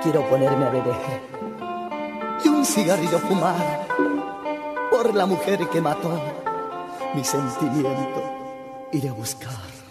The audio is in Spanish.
quiero ponerme a beber y un cigarrillo fumar por la mujer que mató mi sentimiento. Iré a buscar